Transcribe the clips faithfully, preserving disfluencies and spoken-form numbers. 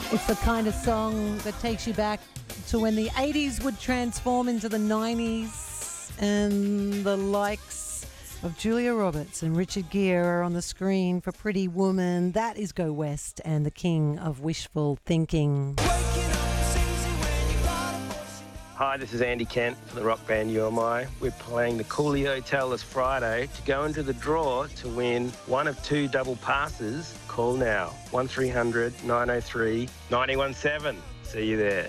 It's the kind of song that takes you back to when the eighties would transform into the nineties and the likes of Julia Roberts and Richard Gere are on the screen for Pretty Woman. That is Go West and the king of wishful thinking. Hi, this is Andy Kent from the rock band U M I. We're playing the Coolio Hotel this Friday to go into the draw to win one of two double passes. Call now, one three hundred nine oh three nine one seven. See you there.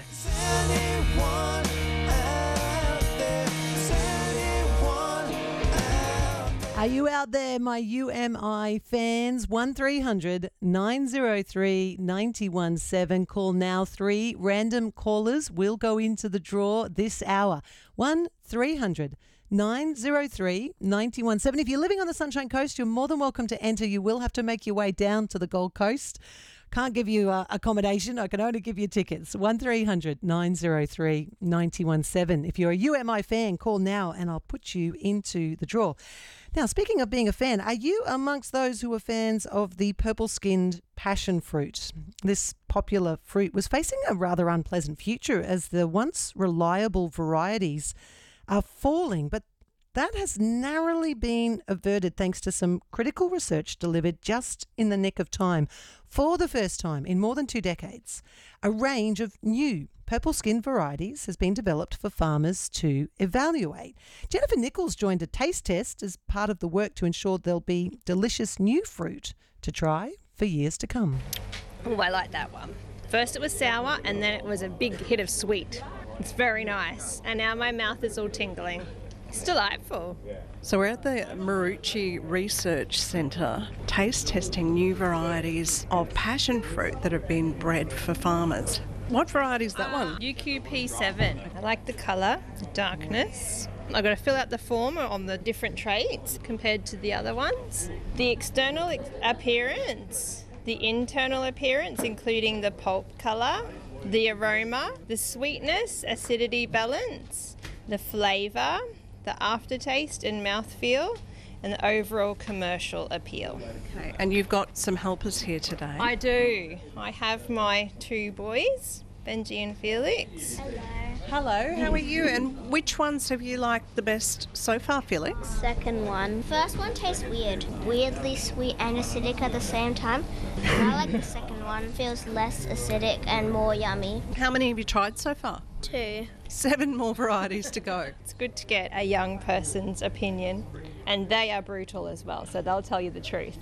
Are you out there, my U M I fans? one three hundred nine oh three nine one seven. Call now. Three random callers will go into the draw this hour. one three hundred nine oh three nine one seven. If you're living on the Sunshine Coast, you're more than welcome to enter. You will have to make your way down to the Gold Coast. Can't give you uh, accommodation. I can only give you tickets. one three hundred nine oh three nine one seven. If you're a U M I fan, call now and I'll put you into the draw. Now, speaking of being a fan, are you amongst those who are fans of the purple-skinned passion fruit? This popular fruit was facing a rather unpleasant future as the once reliable varieties are falling, but that has narrowly been averted thanks to some critical research delivered just in the nick of time. For the first time in more than two decades, a range of new purple skin varieties has been developed for farmers to evaluate. Jennifer Nichols joined a taste test as part of the work to ensure there'll be delicious new fruit to try for years to come. Oh, I like that one. First it was sour and then it was a big hit of sweet. It's very nice. And now my mouth is all tingling. It's delightful. So we're at the Marucci Research Centre taste testing new varieties of passion fruit that have been bred for farmers. What variety is that one? U Q P seven. I like the colour, the darkness. I've got to fill out the form on the different traits compared to the other ones. The external ex- appearance, the internal appearance, including the pulp colour, the aroma, the sweetness, acidity balance, the flavour, the aftertaste and mouthfeel, and the overall commercial appeal. Okay, and you've got some helpers here today. I do. I have my two boys, Benji and Felix. Hello. Hello, how are you? And which ones have you liked the best so far, Felix? Second one. First one tastes weird. Weirdly sweet and acidic at the same time. I like the second one. Feels less acidic and more yummy. How many have you tried so far? Two. Seven more varieties to go. It's good to get a young person's opinion, and they are brutal as well, so they'll tell you the truth.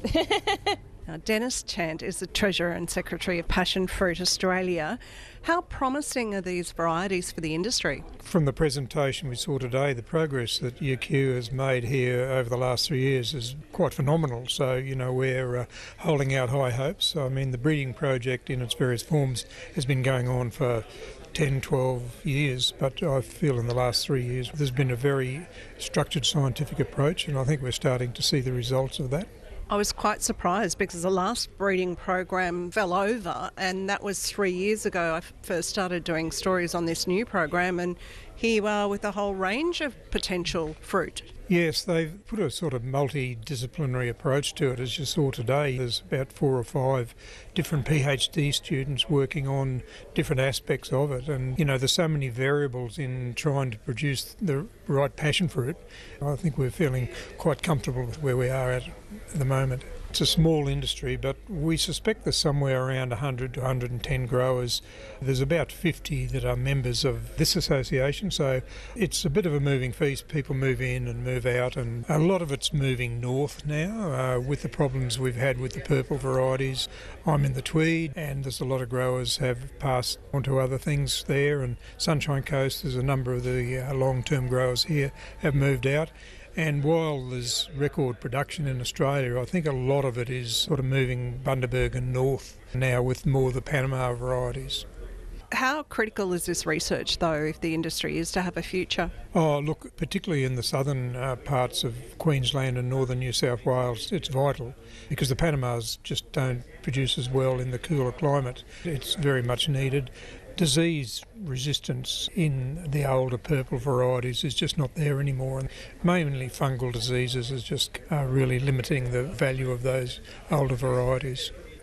Now, Dennis Chant is the Treasurer and Secretary of Passion Fruit Australia. How promising are these varieties for the industry? From the presentation we saw today, the progress that U Q has made here over the last three years is quite phenomenal. So, you know, we're uh, holding out high hopes. I mean, the breeding project in its various forms has been going on for ten, twelve years, but I feel in the last three years there's been a very structured scientific approach, and I think we're starting to see the results of that. I was quite surprised because the last breeding program fell over, and that was three years ago. I first started doing stories on this new program, and here you are with a whole range of potential fruit. Yes, they've put a sort of multidisciplinary approach to it. As you saw today, there's about four or five different PhD students working on different aspects of it. And, you know, there's so many variables in trying to produce the right passion fruit. I think we're feeling quite comfortable with where we are at at the moment. It's a small industry, but we suspect there's somewhere around one hundred to one hundred ten growers. There's about fifty that are members of this association, so it's a bit of a moving feast. People move in and move out, and a lot of it's moving north now uh, with the problems we've had with the purple varieties. I'm in the Tweed, and there's a lot of growers have passed on to other things there, and Sunshine Coast, there's a number of the uh, long-term growers here have moved out. And while there's record production in Australia, I think a lot of it is sort of moving Bundaberg and north now with more of the Panama varieties. How critical is this research, though, if the industry is to have a future? Oh, look, particularly in the southern uh, parts of Queensland and northern New South Wales, it's vital because the Panamas just don't produce as well in the cooler climate. It's very much needed. Disease resistance in the older purple varieties is just not there anymore, and mainly fungal diseases is just uh, really limiting the value of those older varieties.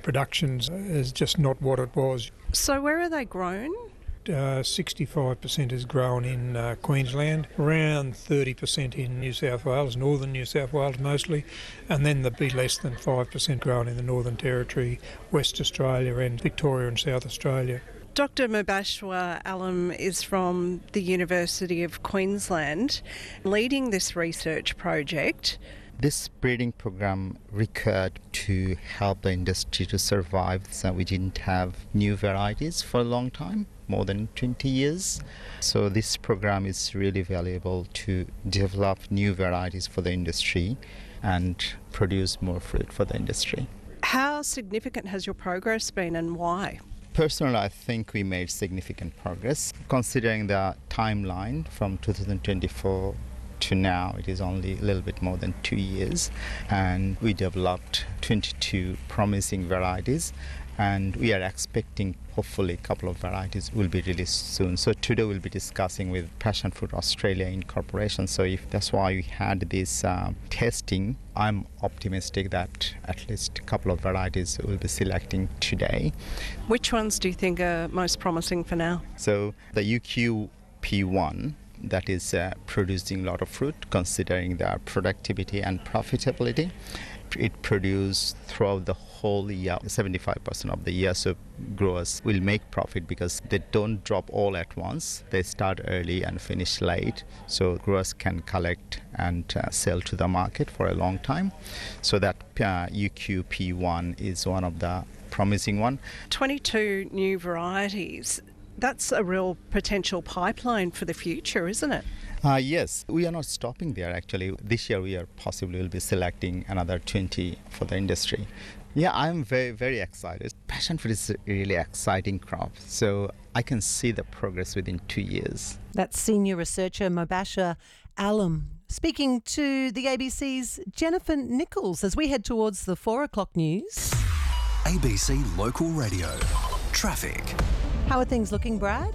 productions is just not what it was. So where are they grown? Uh, sixty-five percent is grown in uh, Queensland, around thirty percent in New South Wales, northern New South Wales mostly, and then there'd be less than five percent grown in the Northern Territory, West Australia and Victoria and South Australia. Doctor Mubashwa Alam is from the University of Queensland, leading this research project. This breeding program required to help the industry to survive, so we didn't have new varieties for a long time, more than twenty years. So this program is really valuable to develop new varieties for the industry and produce more fruit for the industry. How significant has your progress been and why? Personally, I think we made significant progress. Considering the timeline from two thousand twenty-four to now, it is only a little bit more than two years, and we developed twenty-two promising varieties, and we are expecting hopefully a couple of varieties will be released soon. So today we'll be discussing with Passion Fruit Australia Incorporation. So if that's why we had this uh, testing, I'm optimistic that at least a couple of varieties we'll be selecting today. Which ones do you think are most promising for now? So the U Q P one, that is uh, producing a lot of fruit considering their productivity and profitability. It produces throughout the whole year, seventy-five percent of the year, so growers will make profit because they don't drop all at once. They start early and finish late, so growers can collect and uh, sell to the market for a long time. So that uh, U Q P one is one of the promising one. twenty-two new varieties. That's a real potential pipeline for the future, isn't it? Uh, yes, we are not stopping there actually. This year we are possibly will be selecting another twenty for the industry. Yeah, I'm very, very excited. Passion fruit is a really exciting crop, so I can see the progress within two years. That's senior researcher Mubashwa Alam speaking to the A B C's Jennifer Nichols as we head towards the four o'clock news. A B C Local Radio. Traffic. How are things looking, Brad?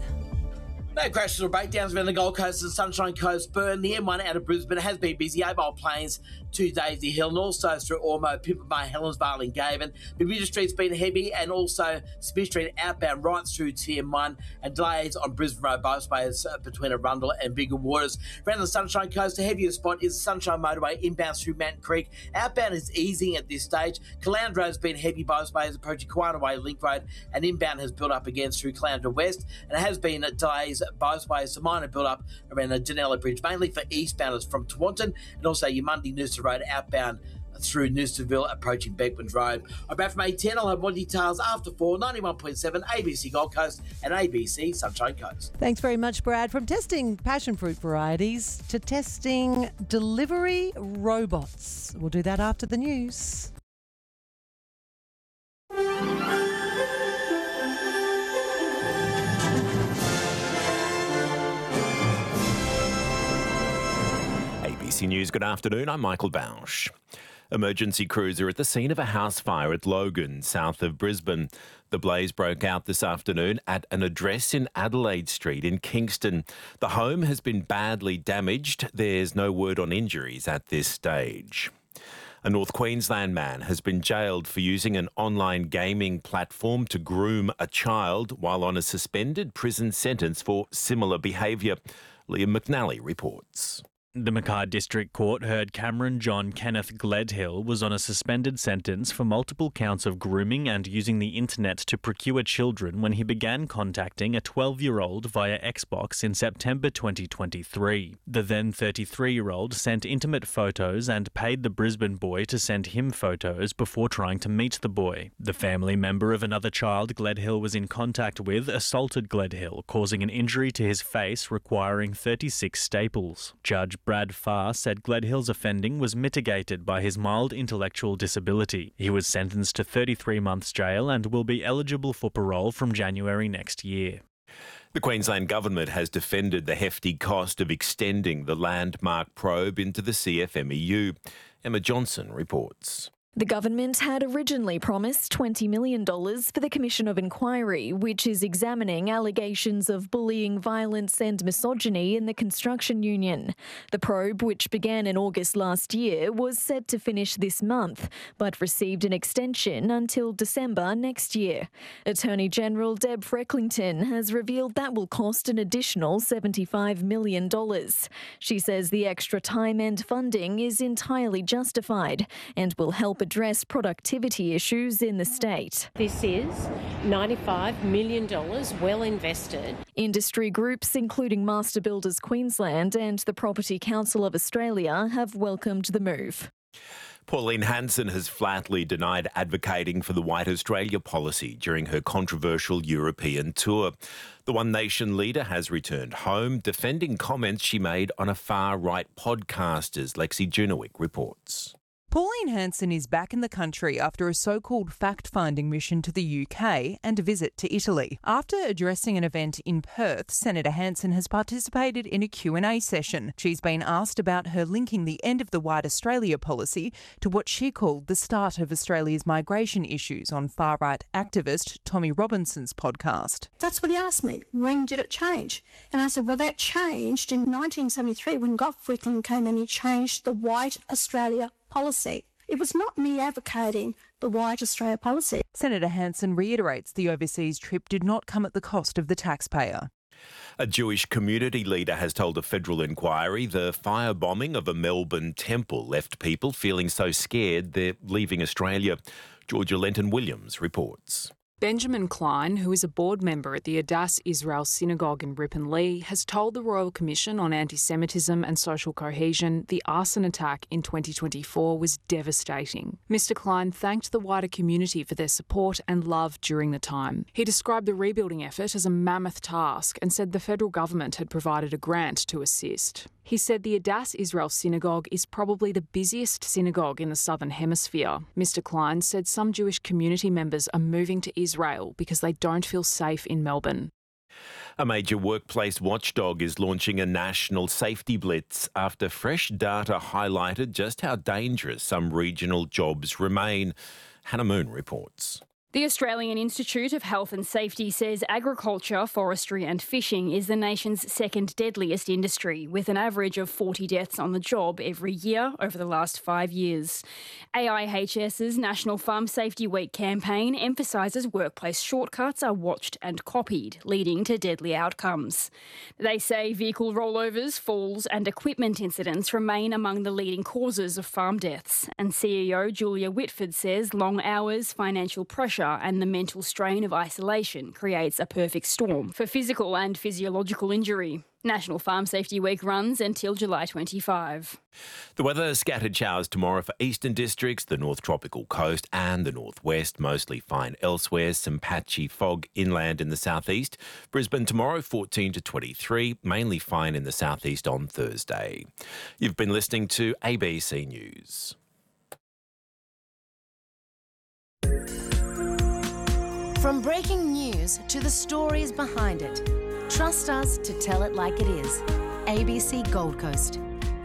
No crashes or breakdowns around the Gold Coast and Sunshine Coast. Burn, the M one out of Brisbane has been busy. Abel Plains to Daisy Hill and also through Ormo, Pippa Bay, Helensvale and Gaven. Bermuda Street's been heavy and also Smith Street outbound right through T M one and delays on Brisbane Road both ways between Arundel and Bigger Waters. Around the Sunshine Coast, the heaviest spot is the Sunshine Motorway inbound through Mountain Creek. Outbound is easing at this stage. Caloundra Road's been heavy both ways approaching Kiwana Way Link Road and inbound has built up again through Caloundra West and it has been delays both ways. Some minor build up around the Janella Bridge, mainly for eastbounders from Tawantin and also your Mundy Noosa Road outbound through Noosaville approaching Beckman Road. I'm back from A ten. I'll have more details after four, ninety-one point seven A B C Gold Coast and A B C Sunshine Coast. Thanks very much, Brad. From testing passion fruit varieties to testing delivery robots. We'll do that after the news. A B C News, good afternoon. I'm Michael Bausch. Emergency crews are at the scene of a house fire at Logan, south of Brisbane. The blaze broke out this afternoon at an address in Adelaide Street in Kingston. The home has been badly damaged. There's no word on injuries at this stage. A North Queensland man has been jailed for using an online gaming platform to groom a child while on a suspended prison sentence for similar behaviour. Liam McNally reports. The Mackay District Court heard Cameron John Kenneth Gledhill was on a suspended sentence for multiple counts of grooming and using the internet to procure children when he began contacting a twelve-year-old via Xbox in September twenty twenty-three. The then thirty-three-year-old sent intimate photos and paid the Brisbane boy to send him photos before trying to meet the boy. The family member of another child Gledhill was in contact with assaulted Gledhill, causing an injury to his face requiring thirty-six staples. Judge Brad Farr said Gledhill's offending was mitigated by his mild intellectual disability. He was sentenced to thirty-three months jail and will be eligible for parole from January next year. The Queensland Government has defended the hefty cost of extending the landmark probe into the C F M E U. Emma Johnson reports. The government had originally promised twenty million dollars for the Commission of Inquiry, which is examining allegations of bullying, violence and misogyny in the construction union. The probe, which began in August last year, was set to finish this month, but received an extension until December next year. Attorney General Deb Frecklington has revealed that will cost an additional seventy-five million dollars. She says the extra time and funding is entirely justified and will help address productivity issues in the state. This is ninety-five million dollars well invested. Industry groups, including Master Builders Queensland and the Property Council of Australia, have welcomed the move. Pauline Hanson has flatly denied advocating for the White Australia policy during her controversial European tour. The One Nation leader has returned home, defending comments she made on a far-right podcast, as Lexi Junowick reports. Pauline Hanson is back in the country after a so-called fact-finding mission to the U K and a visit to Italy. After addressing an event in Perth, Senator Hanson has participated in a Q and A session. She's been asked about her linking the end of the White Australia policy to what she called the start of Australia's migration issues on far-right activist Tommy Robinson's podcast. That's what he asked me. When did it change? And I said, well, that changed in nineteen seventy-three when Gough Whitlam came and he changed the White Australia policy. It was not me advocating the White Australia policy. Senator Hanson reiterates the overseas trip did not come at the cost of the taxpayer. A Jewish community leader has told a federal inquiry the firebombing of a Melbourne temple left people feeling so scared they're leaving Australia. Georgia Lenton-Williams reports. Benjamin Klein, who is a board member at the Adass Israel Synagogue in Ripon Lea, has told the Royal Commission on Anti-Semitism and Social Cohesion the arson attack in twenty twenty-four was devastating. Mister Klein thanked the wider community for their support and love during the time. He described the rebuilding effort as a mammoth task and said the federal government had provided a grant to assist. He said the Adass Israel Synagogue is probably the busiest synagogue in the Southern Hemisphere. Mister Klein said some Jewish community members are moving to Israel because they don't feel safe in Melbourne. A major workplace watchdog is launching a national safety blitz after fresh data highlighted just how dangerous some regional jobs remain. Hannah Moon reports. The Australian Institute of Health and Safety says agriculture, forestry and fishing is the nation's second deadliest industry, with an average of forty deaths on the job every year over the last five years. A I H S's National Farm Safety Week campaign emphasises workplace shortcuts are watched and copied, leading to deadly outcomes. They say vehicle rollovers, falls and equipment incidents remain among the leading causes of farm deaths, and C E O Julia Whitford says long hours, financial pressure and the mental strain of isolation creates a perfect storm for physical and physiological injury. National Farm Safety Week runs until July twenty-fifth. The weather, scattered showers tomorrow for eastern districts, the North Tropical Coast and the northwest, mostly fine elsewhere, some patchy fog inland in the southeast. Brisbane tomorrow fourteen to twenty-three, mainly fine in the southeast on Thursday. You've been listening to A B C News. From breaking news to the stories behind it, trust us to tell it like it is. A B C Gold Coast.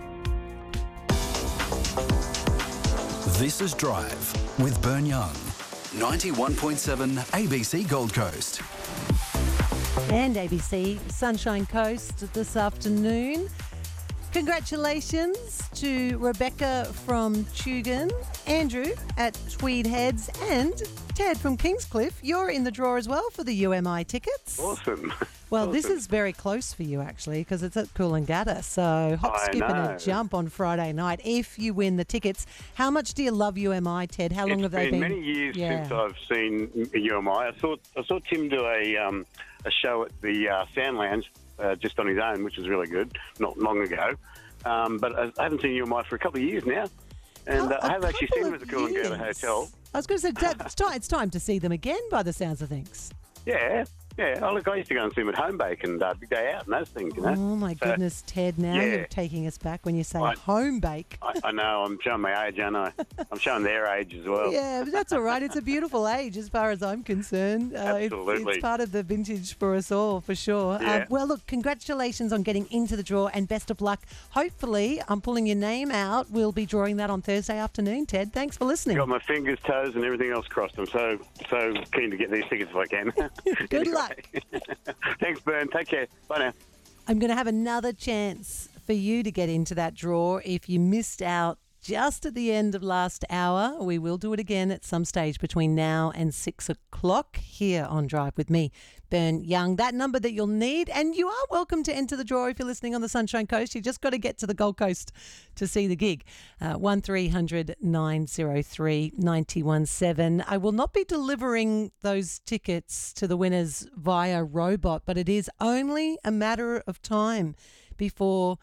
This is Drive with Bern Young. ninety-one point seven A B C Gold Coast. And A B C Sunshine Coast this afternoon. Congratulations to Rebecca from Tugun, Andrew at Tweed Heads and Ted from Kingscliff. You're in the draw as well for the U M I tickets. Awesome. Well, awesome. This is very close for you actually because it's at Coolangatta. So hop, I skip and know. a jump on Friday night if you win the tickets. How much do you love U M I, Ted? How long it's have they been? It's been many years yeah. since I've seen U M I. I saw, I saw Tim do a, um, a show at the uh, Sound Lounge uh, just on his own, which was really good, not long ago. Um, but I haven't seen U M I for a couple of years now. And uh, I have actually seen them at the Coolangatta Hotel. I was going to say, it's time, it's time to see them again by the sounds of things. Yeah, Yeah, oh, look, I used to go and swim at home bake and uh, big day out and those things, you know. Oh, my So, goodness, Ted, now yeah. you're taking us back when you say I- home bake. I, I know, I'm showing my age, aren't I? I'm showing their age as well. Yeah, but that's all right. It's a beautiful age as far as I'm concerned. Uh, it's- Absolutely. It's, part of the vintage for us all, for sure. Yeah. Uh, well, look, congratulations on getting into the draw and best of luck. Hopefully, I'm pulling your name out. We'll be drawing that on Thursday afternoon, Ted. Thanks for listening. Got my fingers, toes, and everything else crossed. I'm so so keen to get these tickets if I can. Good luck. Thanks, Bern. Take care. Bye now. I'm going to have another chance for you to get into that draw if you missed out just at the end of last hour. We will do it again at some stage between now and six o'clock here on Drive with me, Bern Young. That number that you'll need, and you are welcome to enter the draw if you're listening on the Sunshine Coast. You just got to get to the Gold Coast to see the gig. Uh, one three hundred nine oh three nine one seven. I will not be delivering those tickets to the winners via robot, but it is only a matter of time before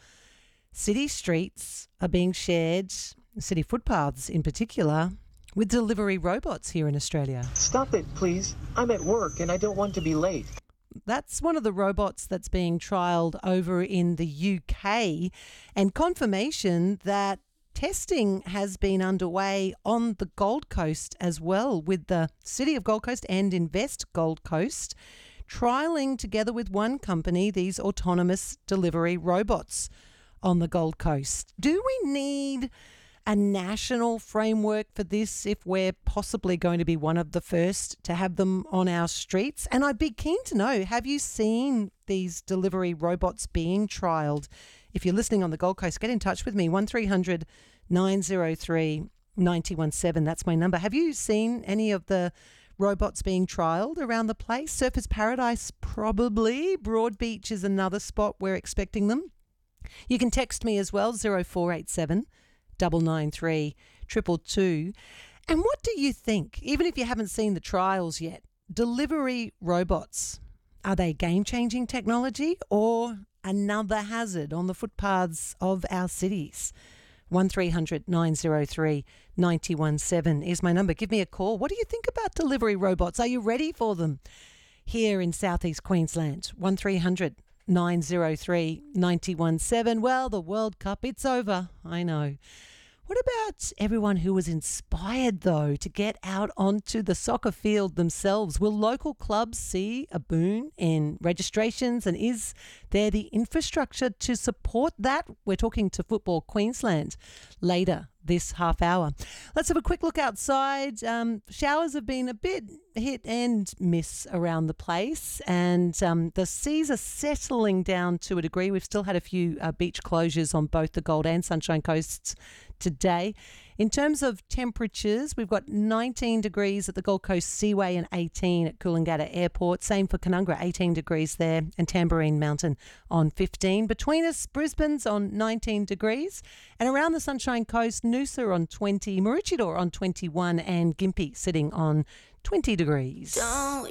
city streets are being shared, city footpaths in particular, with delivery robots here in Australia. Stop it, please. I'm at work and I don't want to be late. That's one of the robots that's being trialled over in the U K, and confirmation that testing has been underway on the Gold Coast as well, with the City of Gold Coast and Invest Gold Coast trialling together with one company these autonomous delivery robots on the Gold Coast. Do we need a national framework for this if we're possibly going to be one of the first to have them on our streets? And I'd be keen to know, have you seen these delivery robots being trialled? If you're listening on the Gold Coast, get in touch with me, one three hundred nine oh three nine one seven. That's my number. Have you seen any of the robots being trialled around the place? Surfers Paradise, probably. Broadbeach is another spot we're expecting them. You can text me as well, zero four eight seven nine nine three two two two. And what do you think, even if you haven't seen the trials yet, delivery robots, are they game-changing technology or another hazard on the footpaths of our cities? one three hundred nine oh three nine one seven is my number. Give me a call. What do you think about delivery robots? Are you ready for them here in southeast Queensland? one three hundred nine oh three nine one seven. Well, the World Cup, it's over. I know. What about everyone who was inspired, though, to get out onto the soccer field themselves? Will local clubs see a boom in registrations, and is there the infrastructure to support that? We're talking to Football Queensland later this half hour. Let's have a quick look outside. Um, showers have been a bit hit and miss around the place, and um, the seas are settling down to a degree. We've still had a few uh, beach closures on both the Gold and Sunshine Coasts today. In terms of temperatures, we've got nineteen degrees at the Gold Coast Seaway and eighteen at Coolangatta Airport. Same for Canungra, eighteen degrees there, and Tamborine Mountain on fifteen. Between us, Brisbane's on nineteen degrees, and around the Sunshine Coast, Noosa on twenty, Maroochydore on twenty-one, and Gympie sitting on twenty degrees. Don't